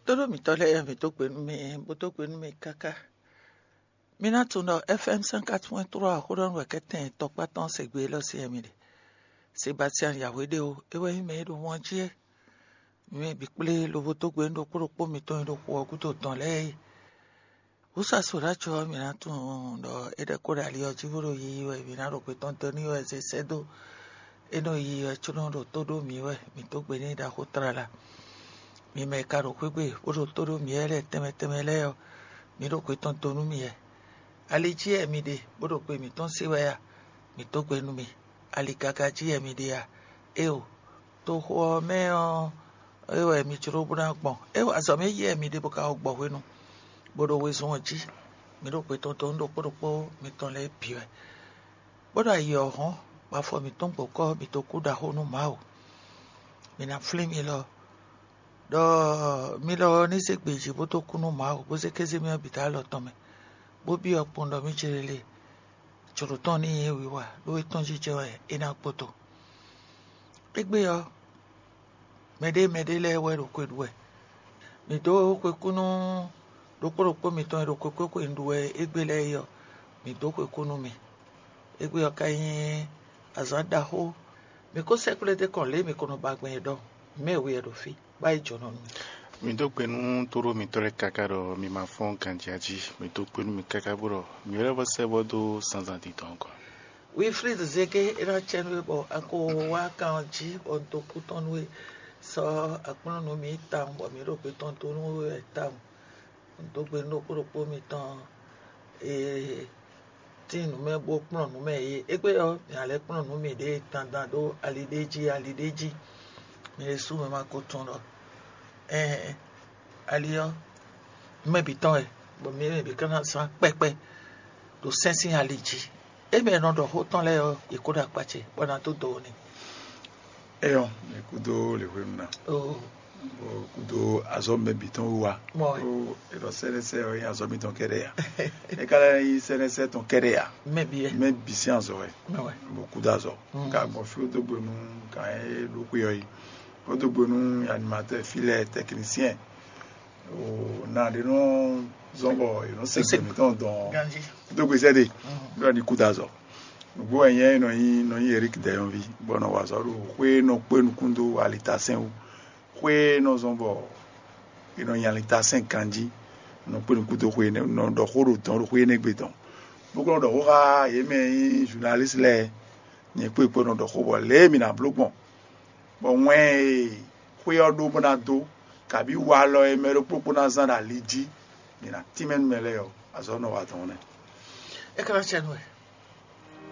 Todo mi tole ya mi tokwe mi botokwe mi kaka. Mina tuno FM 104.3 huron wekete tokpa ton segbe lo si emide. Sebastian Yawede o ewe me do wonjie. Mi bikple lo botokwe ndo kuro mi ton ndo ko kuto ton le. Usa sura cho mina tun do ede ko dali o jiburo yi we mina ro pe ton ton ni o se sedo. Eno yi o chuno do todo mi we mi tokwe ni da hotrala. Mi me caro kwegbe oro toro mi ere teme leo mi ro kwe ton tonu mi e ali ji e mi de oro kwe mi ton siwe ya mi to kwe nu mi ali kaka ji e mi de ya e o to ho me o e we mi chiro buna gbon e wa so me ye mi de bo ka ogbo we nu bodo we so ji mi ro kwe ton ton do po mi ton le bi e bodo ayo ho pa fo mi ton po ko mi to ku da ho nu ma o mi na flim mi lo do mi lo ni se gbeji bo to kunu ma o bo se keze mi obita lo ton me bo bi opon do mi chirele choro ton ni ewi wa lo ton ji je ina poto egbe yo mede le we ro kwe duwe mi do kwe kunu do po mi ton ro kwe nduwe egbe le yo mi do kwe kunu mi egbe yo kayin azada ho mi ko sekule de kon le mi kono bagben do me we ro fi ba ijono mi mi to kwenu toro mi tore kakaro mi ma fon kanjaji mi to kwenu mi kakaburo mi re ba se bodo sans antiton quoi Wilfried Zeke era chenwe bo ako wa kanji on to kuton we so akpono no mi tan bo mi ro pe ton to no we tan on to gbe no po mi tan tin me bo pon no me e pe yo mi ale pon no mi de tan dan do alideji mi su me ma ko ton ro aliyo me bi tan e bo mi bi kana san pepe do sensin aliji eme no do hoton le o ikoda pache bona to do ni eyo ekudo le wemna o kudo azome biton wa o ero serese o ya azome ton kerea e kala yi serese ton kerea me bi science o ouais beaucoup d'azo ka mo fi do gbonu ka e lo ku yo yi o do gbonu animateur file technicien o na de no zongo you know c'est ton don do go sede do ni kudazo gbo eyen no yin Eric Deyonvi bono wa so ru kwe no penu kundo alitasen u kwe no zongo ino yan alitasen kanji no penu kundo kwe no do horo ton kwe ne gbeton bugo do ha yeme journaliste le ni pe no do ho bo le mi na blogbon bo wen kwe odo bona do kabi wa lo e mero propona zan aliji ni na timen mele yo azo no wa ton ne e kala chenwe